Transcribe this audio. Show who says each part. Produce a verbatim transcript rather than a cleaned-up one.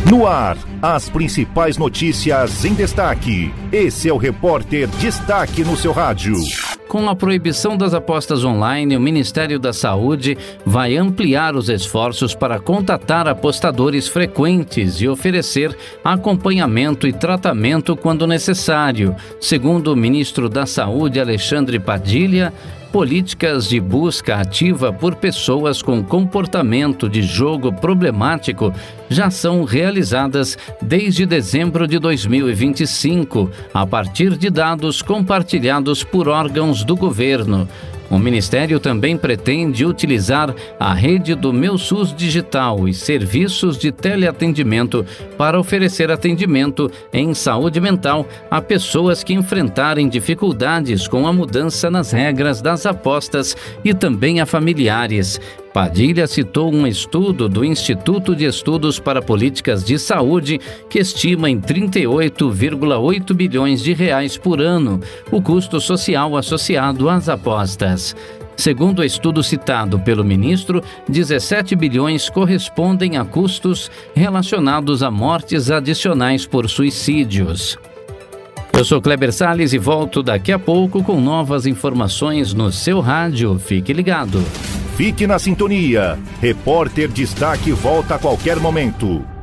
Speaker 1: No ar, as principais notícias em destaque. Esse é o Repórter Destaque no seu rádio.
Speaker 2: Com a proibição das apostas online, o Ministério da Saúde vai ampliar os esforços para contatar apostadores frequentes e oferecer acompanhamento e tratamento quando necessário. Segundo o ministro da Saúde, Alexandre Padilha, políticas de busca ativa por pessoas com comportamento de jogo problemático já são realizadas desde dezembro de dois mil e vinte e cinco, a partir de dados compartilhados por órgãos do governo. O Ministério também pretende utilizar a rede do Meu SUS Digital e serviços de teleatendimento para oferecer atendimento em saúde mental a pessoas que enfrentarem dificuldades com a mudança nas regras das apostas e também a familiares. Padilha citou um estudo do Instituto de Estudos para Políticas de Saúde que estima em trinta e oito vírgula oito bilhões de reais por ano o custo social associado às apostas. Segundo o estudo citado pelo ministro, dezessete bilhões correspondem a custos relacionados a mortes adicionais por suicídios. Eu sou Kleber Salles e volto daqui a pouco com novas informações no seu rádio. Fique ligado.
Speaker 1: Fique na sintonia. Repórter Destaque volta a qualquer momento.